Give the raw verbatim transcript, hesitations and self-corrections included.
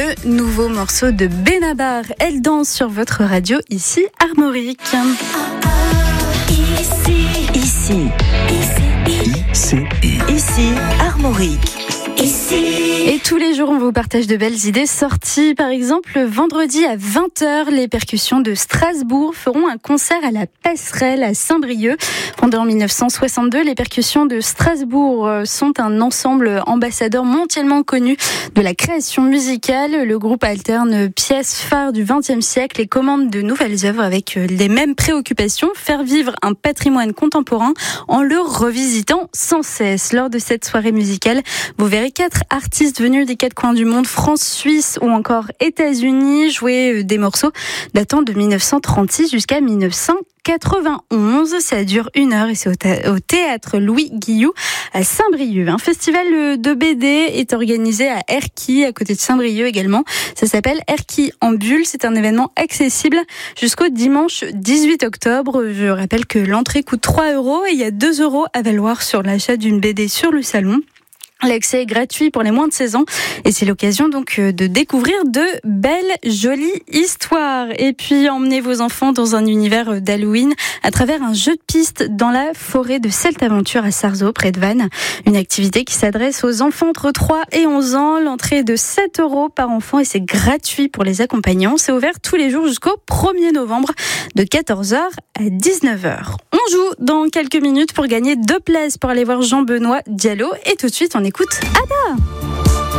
le nouveau morceau de Benabar. Elle danse sur votre radio, ici Armorique. Ici, ici, ici, ici, Armorique. Ici. Et tous les jours, on vous partage de belles idées sorties. Par exemple, vendredi à vingt heures, les percussions de Strasbourg feront un concert à la Passerelle à Saint-Brieuc. Fondé en dix-neuf cent soixante-deux, les percussions de Strasbourg sont un ensemble ambassadeur mondialement connu de la création musicale. Le groupe alterne pièces phares du vingtième siècle et commande de nouvelles œuvres avec les mêmes préoccupations, faire vivre un patrimoine contemporain en le revisitant sans cesse. Lors de cette soirée musicale, vous verrez quatre artistes venus des quatre coins du monde, France, Suisse ou encore États-Unis, jouer des morceaux datant de dix-neuf cent trente-six jusqu'à dix-neuf cent quatre-vingt-onze. Ça dure une heure et c'est au théâtre Louis Guillou à Saint-Brieuc. Un festival de B D est organisé à Erquy, à côté de Saint-Brieuc également. Ça s'appelle Erquy en bulle. C'est un événement accessible jusqu'au dimanche dix-huit octobre. Je rappelle que l'entrée coûte trois euros et il y a deux euros à valoir sur l'achat d'une B D sur le salon. L'accès est gratuit pour les moins de seize ans et c'est l'occasion donc de découvrir de belles, jolies histoires. Et puis emmenez vos enfants dans un univers d'Halloween à travers un jeu de piste dans la forêt de Celte-Aventure à Sarzeau, près de Vannes. Une activité qui s'adresse aux enfants entre trois et onze ans. L'entrée est de sept euros par enfant et c'est gratuit pour les accompagnants. C'est ouvert tous les jours jusqu'au premier novembre de quatorze heures à dix-neuf heures. On joue dans quelques minutes pour gagner deux places pour aller voir Jean-Benoît Diallo et tout de suite on écoute Ada.